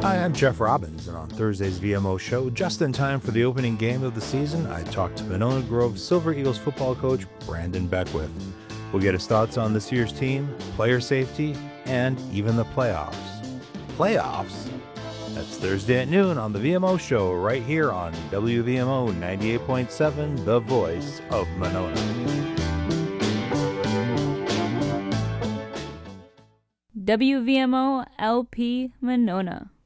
Hi, I'm Jeff Robbins, and on Thursday's VMO show, just in time for the opening game of the season, I talked to Monona Grove Silver Eagles football coach Brandon Beckwith. We'll get his thoughts on this year's team, player safety, and even the playoffs. Playoffs? That's Thursday at noon on the VMO show right here on WVMO 98.7, the voice of Monona. WVMO LP Monona.